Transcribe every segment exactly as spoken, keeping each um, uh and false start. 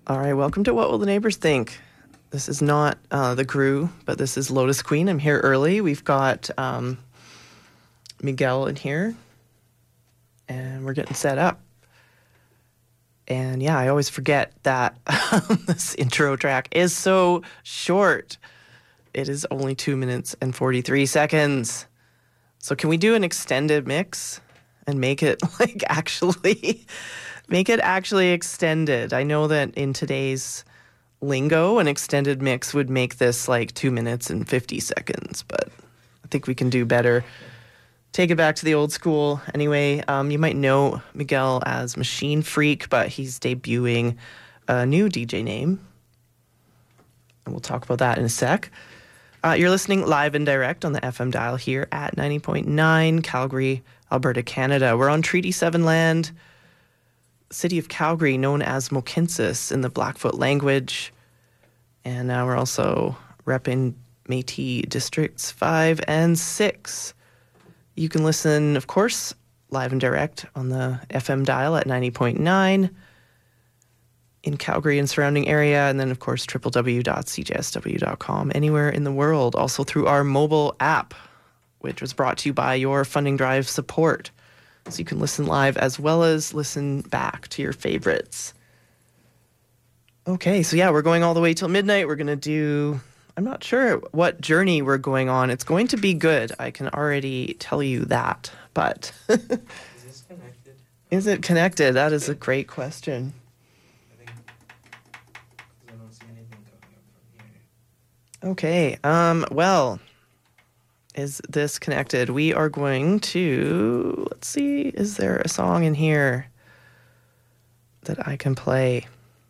All right, welcome to What Will the Neighbors Think? This is not uh, the crew, but this is Lotus Queen. I'm here early. We've got um, Miguel in here, and we're getting set up. And yeah, I always forget that this intro track is so short. It is only two minutes and forty-three seconds. So can we do an extended mix and make it like actually... Make it actually extended. I know that in today's lingo, an extended mix would make this like two minutes and fifty seconds, but I think we can do better. Take it back to the old school. Anyway, um, you might know Miguel as Machine Freak, but he's debuting a new D J name. And we'll talk about that in a sec. Uh, you're listening live and direct on the F M dial here at ninety point nine, Calgary, Alberta, Canada. We're on Treaty seven land. City of Calgary, known as Mohkinstsis in the Blackfoot language. And now we're also repping Métis Districts five and six. You can listen, of course, live and direct on the F M dial at ninety point nine in Calgary and surrounding area. And then, of course, w w w dot c j s w dot com, anywhere in the world. Also through our mobile app, which was brought to you by your Funding Drive support. So you can listen live as well as listen back to your favorites. Okay, so yeah, we're going all the way till midnight. We're going to do, I'm not sure what journey we're going on. It's going to be good. I can already tell you that. But is this connected? Is it connected? That is a great question. I think, because I don't see anything coming up from here. Okay, um, well... Is this connected? We are going to, let's see, is there a song in here that I can play?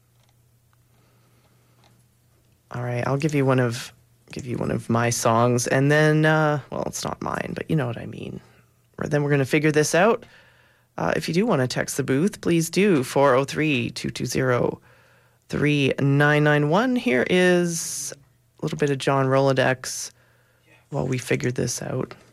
All right, I'll give you one of give you one of my songs, and then, uh, well, it's not mine, but you know what I mean. Or then we're going to figure this out. Uh, if you do want to text the booth, please do, four oh three, two two zero, three nine nine one. Here is a little bit of John Rolodex while we figure this out.